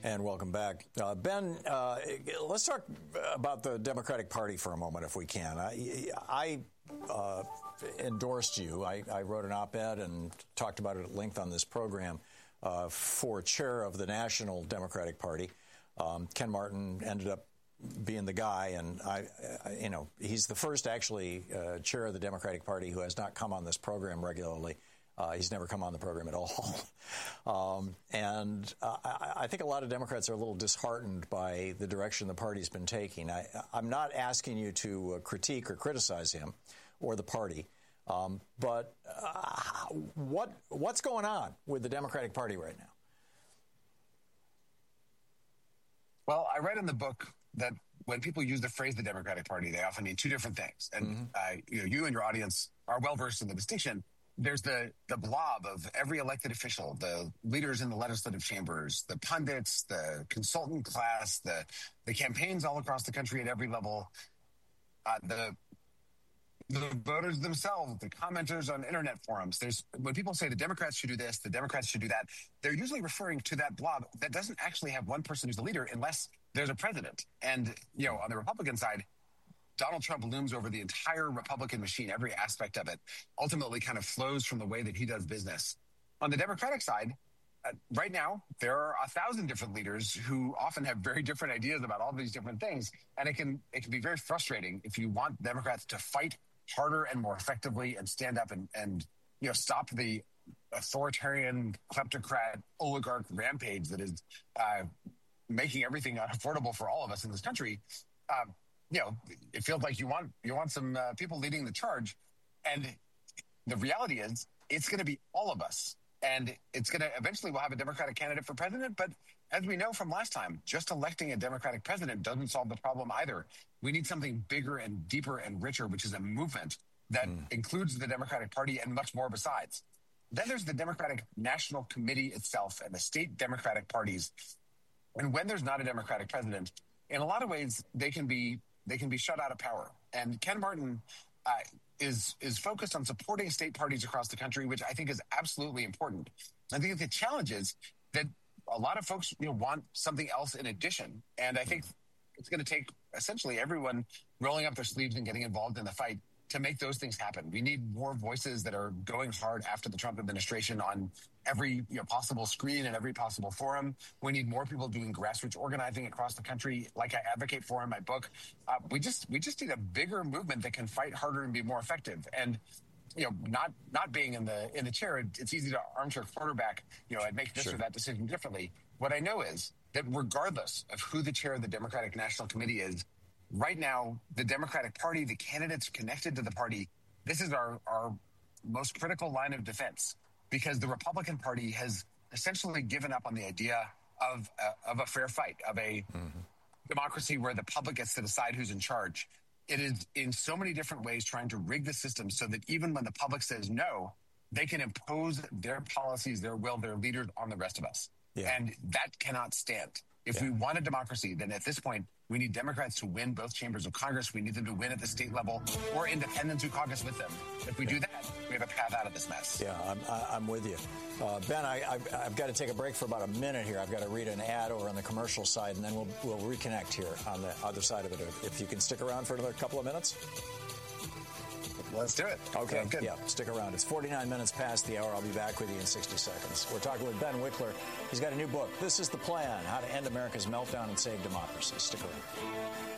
And welcome back. Ben, let's talk about the Democratic Party for a moment, if we can. I endorsed you. I wrote an op-ed and talked about it at length on this program for chair of the National Democratic Party. Ken Martin ended up being the guy, and he's the first actually chair of the Democratic Party who has not come on this program regularly. He's never come on the program at all. And I think a lot of Democrats are a little disheartened by the direction the party's been taking. I'm not asking you to critique or criticize him or the party, but what's going on with the Democratic Party right now? Well, I read in the book that when people use the phrase the Democratic Party, they often mean two different things. And you and your audience are well versed in the distinction. There's the blob of every elected official, the leaders in the legislative chambers, the pundits, the consultant class, the campaigns all across the country at every level, the voters themselves, the commenters on internet forums. When people say the Democrats should do this, the Democrats should do that, they're usually referring to that blob that doesn't actually have one person who's the leader unless there's a president. And, on the Republican side, Donald Trump looms over the entire Republican machine, every aspect of it, ultimately kind of flows from the way that he does business. On the Democratic side, right now, there are 1,000 different leaders who often have very different ideas about all these different things. And it can be very frustrating if you want Democrats to fight harder and more effectively and stand up and stop the authoritarian kleptocrat oligarch rampage that is making everything unaffordable for all of us in this country. It feels like you want some people leading the charge. And the reality is it's going to be all of us. And it's going to eventually we'll have a Democratic candidate for president. But as we know from last time, just electing a Democratic president doesn't solve the problem either. We need something bigger and deeper and richer, which is a movement that includes the Democratic Party and much more besides. Then there's the Democratic National Committee itself and the state Democratic parties. And when there's not a Democratic president, in a lot of ways, they can be shut out of power. And Ken Martin is focused on supporting state parties across the country, which I think is absolutely important. I think the challenge is that a lot of folks want something else in addition. And I think it's going to take essentially everyone rolling up their sleeves and getting involved in the fight to make those things happen. We need more voices that are going hard after the Trump administration on every possible screen and every possible forum. We need more people doing grassroots organizing across the country, like I advocate for in my book. We just need a bigger movement that can fight harder and be more effective. And not being in the chair, it's easy to armchair quarterback. I'd make this or that decision differently. What I know is that regardless of who the chair of the Democratic National Committee is, right now, the Democratic Party, the candidates connected to the party, this is our most critical line of defense, because the Republican Party has essentially given up on the idea of a fair fight, of a democracy where the public gets to decide who's in charge. It is in so many different ways trying to rig the system so that even when the public says no, they can impose their policies, their will, their leaders on the rest of us. Yeah. And that cannot stand. If we want a democracy, then at this point, we need Democrats to win both chambers of Congress. We need them to win at the state level, or independents who caucus with them. If we do that, we have a path out of this mess. Yeah, I'm with you. Ben, I've got to take a break for about a minute here. I've got to read an ad over on the commercial side, and then we'll reconnect here on the other side of it. If you can stick around for another couple of minutes. Let's do it. Okay, yeah, stick around. It's 49 minutes past the hour. I'll be back with you in 60 seconds. We're talking with Ben Wikler. He's got a new book. This is the Plan, How to End America's Meltdown and Save Democracy. Stick around.